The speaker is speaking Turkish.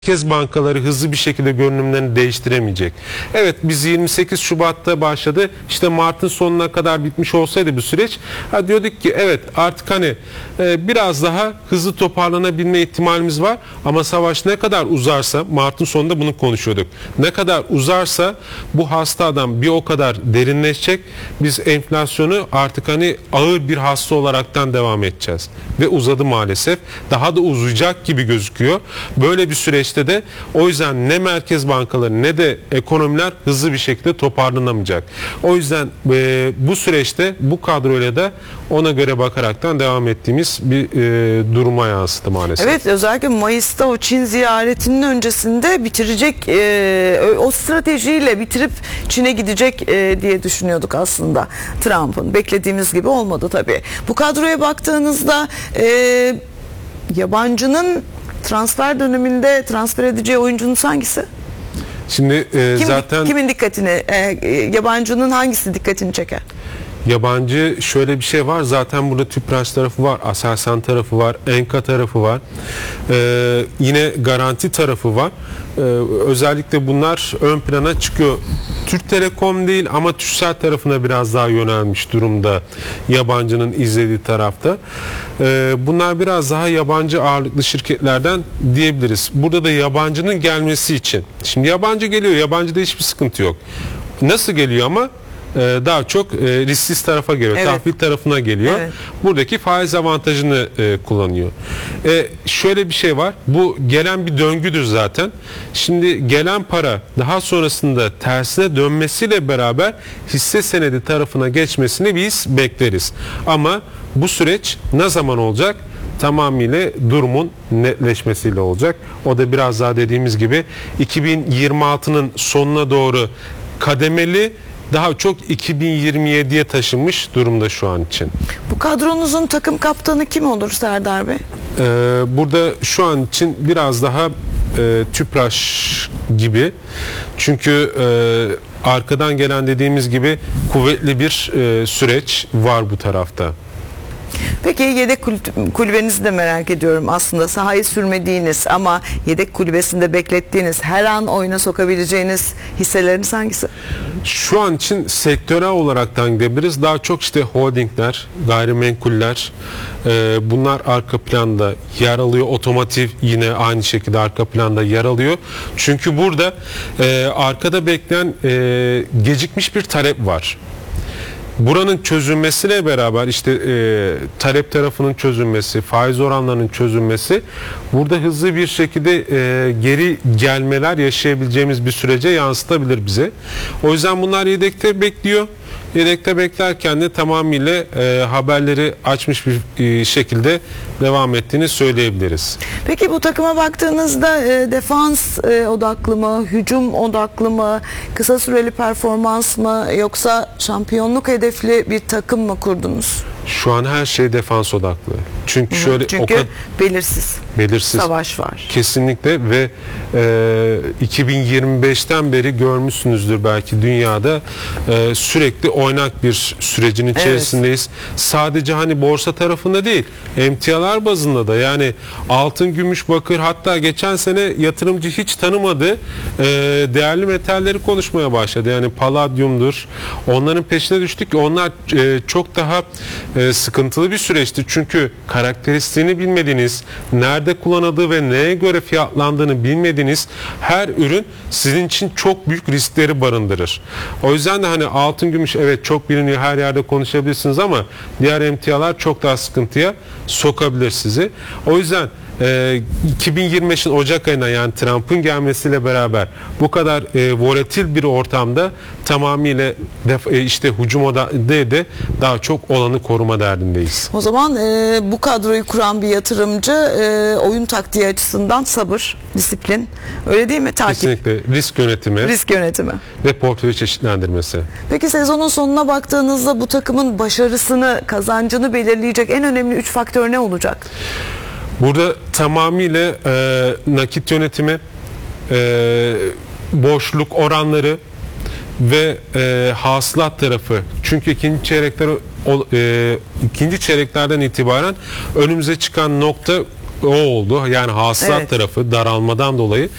Merkez bankaları hızlı bir şekilde görünümlerini değiştiremeyecek. Evet, biz 28 Şubat'ta başladı. İşte Mart'ın sonuna kadar bitmiş olsaydı bu süreç, diyorduk ki evet artık biraz daha hızlı toparlanabilme ihtimalimiz var. Ama savaş ne kadar uzarsa, Mart'ın sonunda bunu konuşuyorduk. Ne kadar uzarsa bu hasta adam bir o kadar derinleşecek. Biz enflasyonu artık ağır bir hasta olaraktan devam edeceğiz. Ve uzadı maalesef. Daha da uzayacak gibi gözüküyor. Böyle bir süreçte de o yüzden ne merkez bankaları ne de ekonomiler hızlı bir şekilde toparlanamayacak. O yüzden bu süreçte bu kadroyla da ona göre bakaraktan devam ettiğimiz bir duruma yansıdı maalesef. Evet, özellikle Mayıs'ta o Çin ziyaretinin öncesinde bitirecek, o stratejiyle bitirip Çin'e gidecek diye düşünüyorduk aslında Trump'ın. Beklediğimiz gibi olmadı tabii. Bu kadroya baktığınızda yabancının transfer döneminde transfer edeceği oyuncunun hangisi? Şimdi zaten kimin dikkatini, yabancının hangisi dikkatini çeker? Yabancı şöyle bir şey var. Zaten burada Tüpraş tarafı var, Aselsan tarafı var, Enka tarafı var. Yine Garanti tarafı var. Özellikle bunlar ön plana çıkıyor. Türk Telekom değil ama Türksel tarafına biraz daha yönelmiş durumda yabancının izlediği tarafta. Bunlar biraz daha yabancı ağırlıklı şirketlerden diyebiliriz. Burada da yabancının gelmesi için. Şimdi yabancı geliyor. Yabancıda hiçbir sıkıntı yok. Nasıl geliyor ama? Daha çok risksiz tarafa geliyor. Evet. Tahvil tarafına geliyor. Evet. Buradaki faiz avantajını kullanıyor. Şöyle bir şey var. Bu gelen bir döngüdür zaten. Şimdi gelen para daha sonrasında tersine dönmesiyle beraber hisse senedi tarafına geçmesini biz bekleriz. Ama bu süreç ne zaman olacak? Tamamıyla durumun netleşmesiyle olacak. O da biraz daha dediğimiz gibi 2026'nın sonuna doğru kademeli, daha çok 2027'ye taşınmış durumda şu an için. Bu kadronuzun takım kaptanı kim olur Serdar Bey? Burada şu an için biraz daha Tüpraş gibi. Çünkü arkadan gelen dediğimiz gibi kuvvetli bir süreç var bu tarafta. Peki yedek kulübenizi de merak ediyorum aslında. Sahayı sürmediğiniz ama yedek kulübesinde beklettiğiniz, her an oyuna sokabileceğiniz hisseleriniz hangisi? Şu an için sektörel olaraktan gidebiliriz. Daha çok işte holdingler, gayrimenkuller, bunlar arka planda yer alıyor. Otomotiv yine aynı şekilde arka planda yer alıyor. Çünkü burada arkada bekleyen gecikmiş bir talep var. Buranın çözülmesiyle beraber işte talep tarafının çözülmesi, faiz oranlarının çözülmesi burada hızlı bir şekilde geri gelmeler yaşayabileceğimiz bir sürece yansıtabilir bize. O yüzden bunlar yedekte bekliyor. Yedekte beklerken de tamamıyla haberleri açmış bir şekilde devam ettiğini söyleyebiliriz. Peki bu takıma baktığınızda defans odaklı mı, hücum odaklı mı, kısa süreli performans mı, yoksa şampiyonluk hedefli bir takım mı kurdunuz? Şu an her şey defans odaklı. Çünkü belirsiz savaş var. Kesinlikle ve 2025'ten beri görmüşsünüzdür belki dünyada sürekli oynak bir sürecin içerisindeyiz. Evet. Sadece borsa tarafında değil, emtialar bazında da, yani altın, gümüş, bakır, hatta geçen sene yatırımcı hiç tanımadığı değerli metalleri konuşmaya başladı. Yani paladyumdur. Onların peşine düştük ki onlar çok daha sıkıntılı bir süreçti. Çünkü karakteristiğini bilmediğiniz, nerede kullanıldığı ve neye göre fiyatlandığını bilmediğiniz her ürün sizin için çok büyük riskleri barındırır. O yüzden de altın, gümüş evet çok biliniyor, her yerde konuşabilirsiniz ama diğer emtialar çok daha sıkıntıya sokabilir sizi. O yüzden 2025'in Ocak ayına, yani Trump'ın gelmesiyle beraber bu kadar volatil bir ortamda tamamıyla işte hücum değil de daha çok olanı koruma derdindeyiz. O zaman bu kadroyu kuran bir yatırımcı oyun taktiği açısından sabır, disiplin, öyle değil mi? Takip. Kesinlikle risk yönetimi ve portföy çeşitlendirmesi. Peki sezonun sonuna baktığınızda bu takımın başarısını, kazancını belirleyecek en önemli 3 faktör ne olacak? Burada tamamıyla nakit yönetimi, borçluluk oranları ve hasılat tarafı. Çünkü ikinci çeyreklerden itibaren önümüze çıkan nokta o oldu. Yani hasılat Evet. tarafı daralmadan dolayı